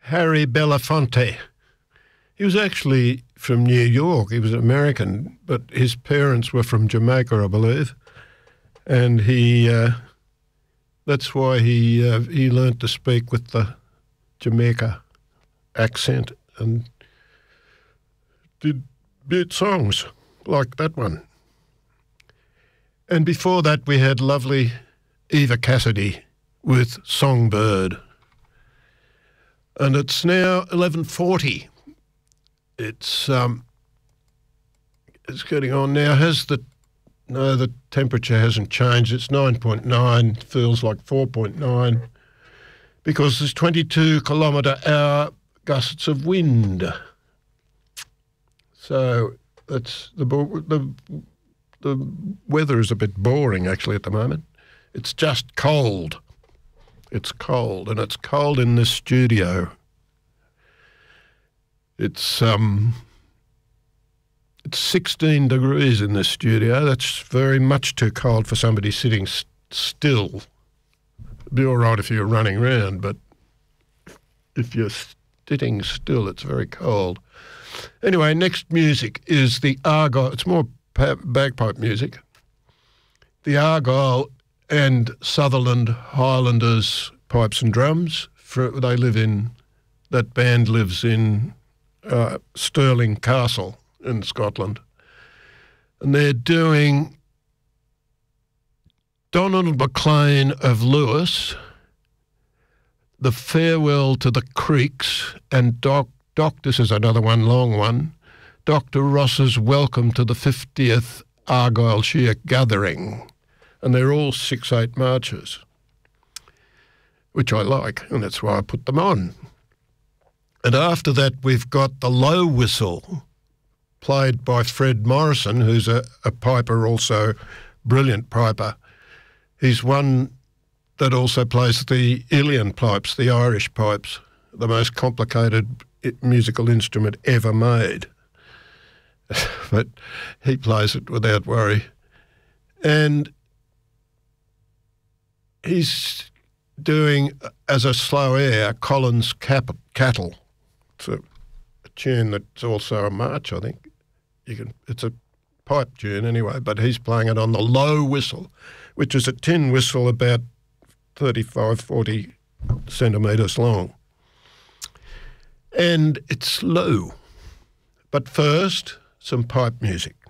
Harry Belafonte. He was actually from New York. He was American, but his parents were from Jamaica, I believe. And that's why he learnt to speak with the Jamaica accent and did beat songs like that one. And before that, we had lovely Eva Cassidy with Songbird. And it's now 11:40. It's getting on now. No, the temperature hasn't changed. It's 9.9, feels like 4.9, because there's 22-kilometre-hour gusts of wind. So that's the weather is a bit boring actually at the moment. It's just cold. It's cold, and it's cold in this studio. It's 16 degrees in this studio. That's very much too cold for somebody sitting still. It'd be all right if you're running around, but if you're sitting still, it's very cold. Anyway, next music is the Argyle. It's more bagpipe music. The Argyle and Sutherland Highlanders Pipes and Drums. That band lives in Stirling Castle in Scotland. And they're doing Donald MacLean of Lewis, The Farewell to the Creeks, and this is another one, long one, Dr. Ross's Welcome to the 50th Argyllshire Gathering. And they're all 6/8 marches, which I like, and that's why I put them on. And after that, we've got the Low Whistle, played by Fred Morrison, who's a piper, also brilliant piper. He's one that also plays the Uilleann pipes, the Irish pipes, the most complicated musical instrument ever made. But he plays it without worry. And he's doing, as a slow air, Collins Cattle. It's a tune that's also a march, I think. It's a pipe tune anyway, but he's playing it on the Low Whistle, which is a tin whistle about 35, 40 centimetres long. And it's low. But first, some pipe music.